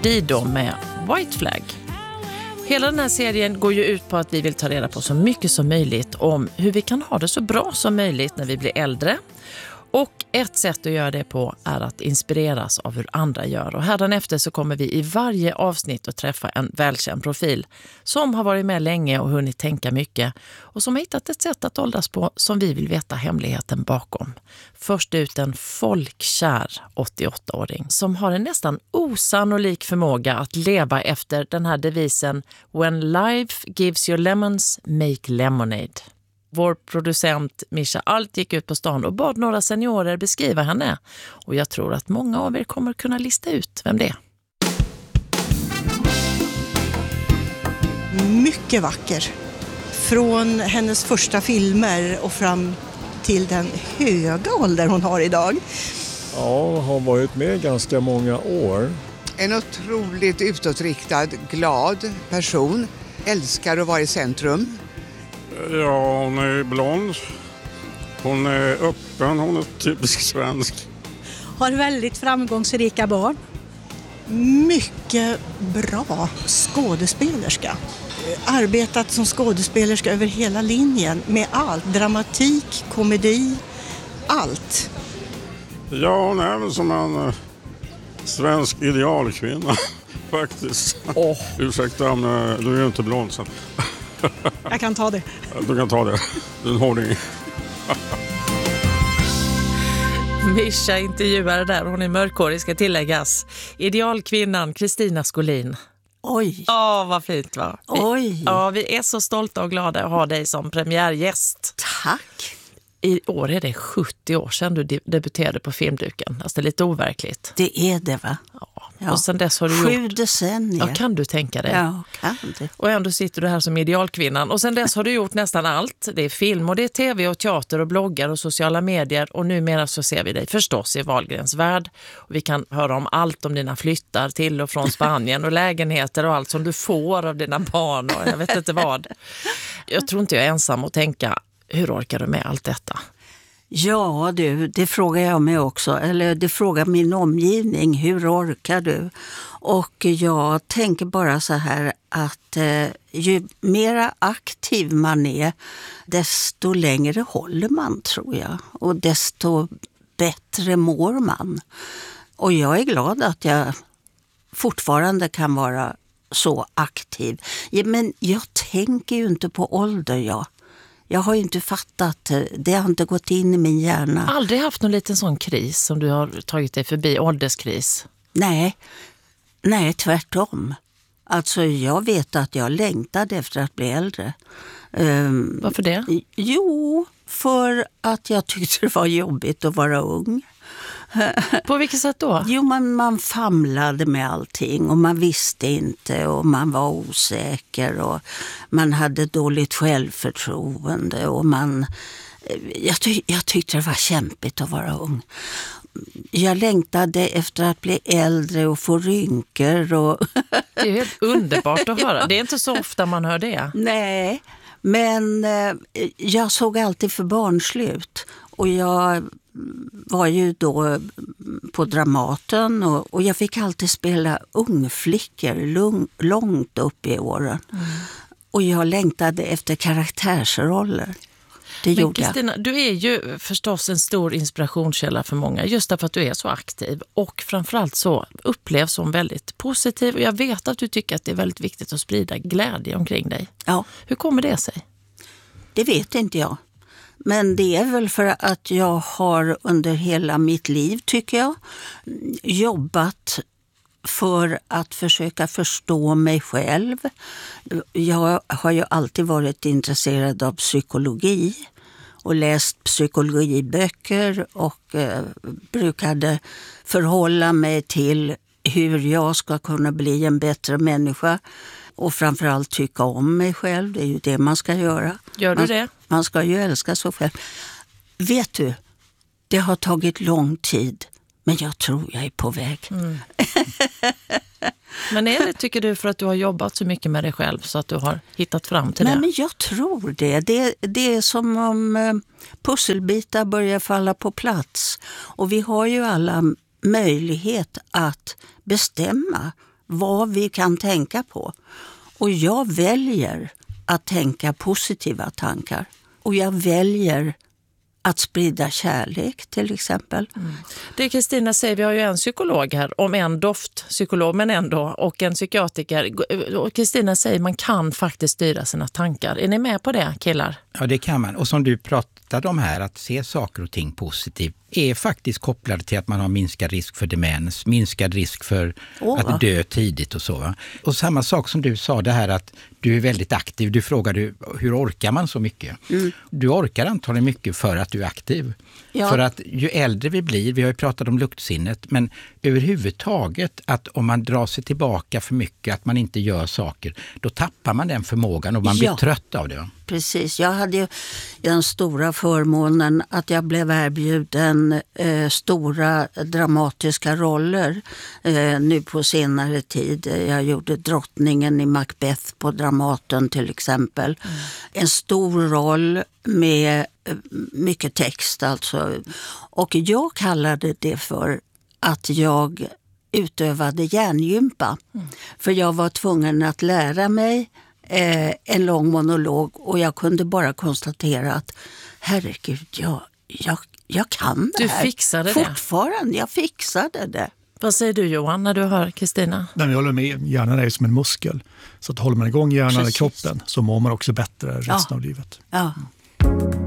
Dido med White Flag. Hela den här serien går ju ut på att vi vill ta reda på så mycket som möjligt om hur vi kan ha det så bra som möjligt när vi blir äldre. Och ett sätt att göra det på är att inspireras av hur andra gör. Och härdanefter så kommer vi i varje avsnitt att träffa en välkänd profil som har varit med länge och hunnit tänka mycket och som har hittat ett sätt att åldras på som vi vill veta hemligheten bakom. Först ut en folkkär 88-åring som har en nästan osannolik förmåga att leva efter den här devisen When life gives you lemons, make lemonade. Vår producent Mischa Alt gick ut på stan och bad några seniorer beskriva henne. Och jag tror att många av er kommer kunna lista ut vem det är. Mycket vacker. Från hennes första filmer och fram till den höga ålder hon har idag. Ja, har varit med ganska många år. En otroligt utåtriktad, glad person. Älskar att vara i centrum. Ja, hon är blond. Hon är öppen, hon är typisk svensk. Har väldigt framgångsrika barn. Mycket bra skådespelerska. Arbetat som skådespelerska över hela linjen med allt. Dramatik, komedi, allt. Ja, hon är väl som en svensk idealkvinna, faktiskt. Ursäkta, men du är ju inte blond så. Jag kan ta det. Du kan ta det. Du är en hårding. Mischa intervjuade där, hon är mörkhårig ska tilläggas. Idealkvinnan Kristina Skolin. Oj. Vad fint va? Oj. Ja, vi är så stolta och glada att ha dig som premiärgäst. Tack. I år är det 70 år sedan du debuterade på filmduken. Alltså det är lite overkligt. Det är det va? Ja. Och sen dess har du 7 decennier. Ja, kan du tänka dig? Ja, kan det. Och ändå sitter du här som idealkvinnan. Och sen dess har du gjort nästan allt. Det är film och det är tv och teater och bloggar och sociala medier. Och numera så ser vi dig förstås i Wahlgrens värld. Och vi kan höra om allt om dina flyttar till och från Spanien och lägenheter och allt som du får av dina barn och jag vet inte vad. Jag tror inte jag är ensam att tänka, hur orkar du med allt detta? Ja du, det frågar jag mig också. Eller det frågar min omgivning. Hur orkar du? Och jag tänker bara så här att ju mera aktiv man är, desto längre håller man tror jag. Och desto bättre mår man. Och jag är glad att jag fortfarande kan vara så aktiv. Ja, men jag tänker ju inte på ålder Jag har ju inte fattat, det har inte gått in i min hjärna. Aldrig haft någon liten sån kris som du har tagit dig förbi, ålderskris? Nej, tvärtom. Alltså jag vet att jag längtade efter att bli äldre. Varför det? Jo, för att jag tyckte det var jobbigt att vara ung. På vilket sätt då? Jo, man famlade med allting och man visste inte och man var osäker och man hade dåligt självförtroende och jag tyckte det var kämpigt att vara ung. Jag längtade efter att bli äldre och få rynkor. Det är helt underbart att höra. Det är inte så ofta man hör det. Nej, men jag såg alltid för barnslut och jag var ju då på Dramaten och jag fick alltid spela ungflickor långt upp i åren. Och jag längtade efter karaktärsroller. Men Kristina, du är ju förstås en stor inspirationskälla för många just därför att du är så aktiv och framförallt så upplevs som väldigt positiv och jag vet att du tycker att det är väldigt viktigt att sprida glädje omkring dig. Ja. Hur kommer det sig? Det vet inte jag. Men det är väl för att jag har under hela mitt liv, tycker jag, jobbat för att försöka förstå mig själv. Jag har ju alltid varit intresserad av psykologi och läst psykologiböcker och brukade förhålla mig till hur jag ska kunna bli en bättre människa och framförallt tycka om mig själv. Det är ju det man ska göra. Gör du det? Man ska ju älska sig själv. Vet du, det har tagit lång tid, men jag tror jag är på väg. Men är det, tycker du, för att du har jobbat så mycket med dig själv så att du har hittat fram till det? Nej, men jag tror det. Det är som om pusselbitar börjar falla på plats. Och vi har ju alla möjlighet att bestämma vad vi kan tänka på. Och jag väljer att tänka positiva tankar. Och jag väljer att sprida kärlek till exempel. Det Kristina säger, vi har ju en psykolog här, om en doftpsykolog men ändå, och en psykiatriker. Och Kristina säger man kan faktiskt styra sina tankar. Är ni med på det, killar? Ja, det kan man. Och som du pratade om här, att se saker och ting positivt är faktiskt kopplade till att man har minskad risk för demens, minskad risk för att dö tidigt och så. Va? Och samma sak som du sa, det här att du är väldigt aktiv. Du frågade hur orkar man så mycket? Du orkar antagligen mycket för att du är aktiv. Ja. För att ju äldre vi blir, vi har ju pratat om luktsinnet, men överhuvudtaget att om man drar sig tillbaka för mycket, att man inte gör saker, då tappar man den förmågan och man blir trött av det. Precis, jag hade ju den stora förmånen att jag blev erbjuden stora dramatiska roller nu på senare tid. Jag gjorde drottningen i Macbeth på Dramaten till exempel. En stor roll med mycket text alltså. Och jag kallade det för att jag utövade hjärngympa. För jag var tvungen att lära mig en lång monolog och jag kunde bara konstatera att herregud, jag kan det här. Du fixade det? Fortfarande, jag fixade det. Vad säger du Johan när du hör Kristina? Jag håller med, hjärnan är som en muskel. Så att håller man igång hjärnan i kroppen så mår man också bättre resten av livet. Ja.